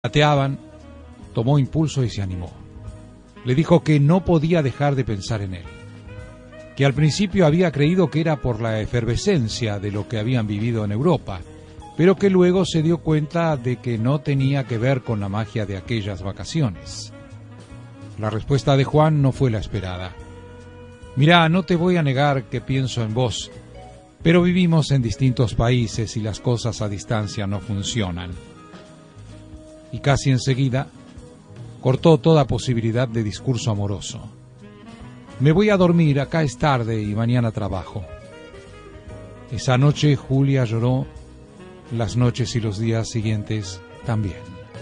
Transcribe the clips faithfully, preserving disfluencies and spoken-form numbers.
Plateaban, tomó impulso y se animó. Le dijo que no podía dejar de pensar en él, que al principio había creído que era por la efervescencia de lo que habían vivido en Europa, pero que luego se dio cuenta de que no tenía que ver con la magia de aquellas vacaciones. La respuesta de Juan no fue la esperada. Mirá, no te voy a negar que pienso en vos, pero vivimos en distintos países y las cosas a distancia no funcionan. Y casi enseguida cortó toda posibilidad de discurso amoroso. Me voy a dormir, acá es tarde y mañana trabajo. Esa noche Julia lloró, las noches y los días siguientes también.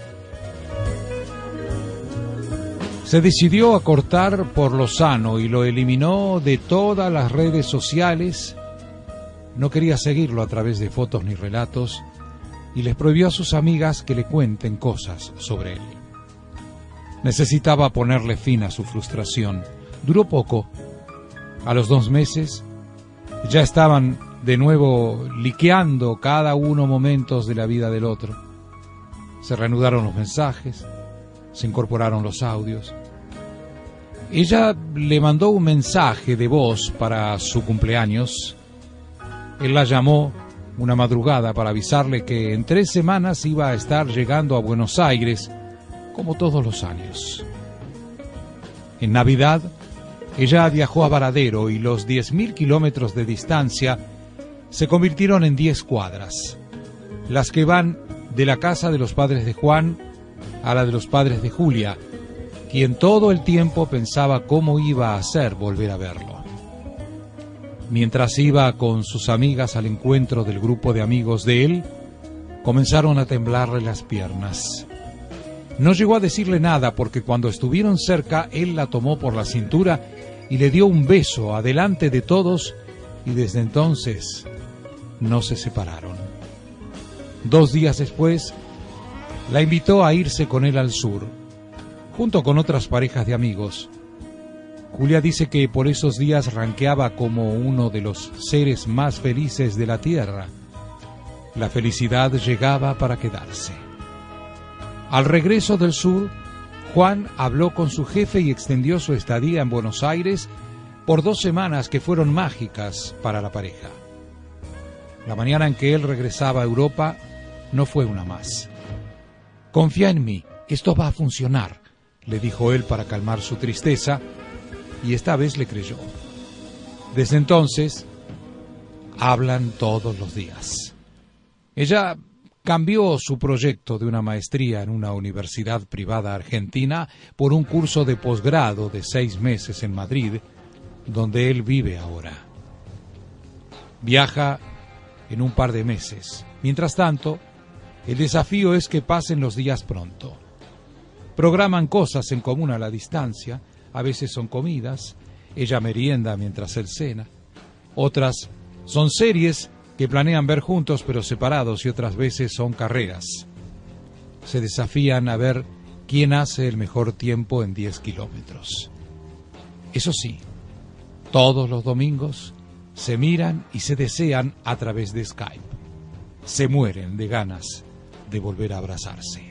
Se decidió a cortar por lo sano y lo eliminó de todas las redes sociales. No quería seguirlo a través de fotos ni relatos y les prohibió a sus amigas que le cuenten cosas sobre él. Necesitaba ponerle fin a su frustración. Duró poco. A los dos meses ya estaban de nuevo liqueando cada uno momentos de la vida del otro. Se reanudaron los mensajes, se incorporaron los audios. Ella le mandó un mensaje de voz para su cumpleaños. Él la llamó una madrugada para avisarle que en tres semanas iba a estar llegando a Buenos Aires, como todos los años. En Navidad, ella viajó a Varadero y los diez mil kilómetros de distancia se convirtieron en diez cuadras, las que van de la casa de los padres de Juan a la de los padres de Julia, quien todo el tiempo pensaba cómo iba a hacer volver a verlo. Mientras iba con sus amigas al encuentro del grupo de amigos de él, comenzaron a temblarle las piernas. No llegó a decirle nada porque cuando estuvieron cerca, él la tomó por la cintura y le dio un beso adelante de todos, y desde entonces no se separaron. Dos días después, la invitó a irse con él al sur, junto con otras parejas de amigos. Julia dice que por esos días ranqueaba como uno de los seres más felices de la tierra. La felicidad llegaba para quedarse. Al regreso del sur, Juan habló con su jefe y extendió su estadía en Buenos Aires por dos semanas que fueron mágicas para la pareja. La mañana en que él regresaba a Europa no fue una más. Confía en mí, esto va a funcionar, le dijo él para calmar su tristeza, y esta vez le creyó. Desde entonces, hablan todos los días. Ella cambió su proyecto de una maestría en una universidad privada argentina por un curso de posgrado de seis meses en Madrid, donde él vive ahora. Viaja en un par de meses. Mientras tanto, el desafío es que pasen los días pronto. Programan cosas en común a la distancia. A veces son comidas, ella merienda mientras él cena. Otras son series que planean ver juntos pero separados, y otras veces son carreras. Se desafían a ver quién hace el mejor tiempo en diez kilómetros. Eso sí, todos los domingos se miran y se desean a través de Skype. Se mueren de ganas de volver a abrazarse.